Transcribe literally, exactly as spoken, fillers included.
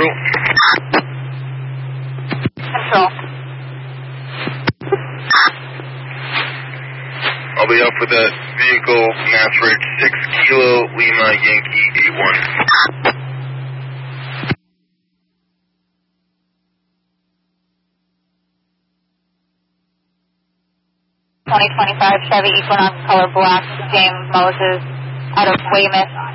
Control. Control. I'll be up with that vehicle, mass rate six Kilo Lima Yankee eight one. twenty twenty-five Chevy Equinox color black, James Moses, out of Weymouth,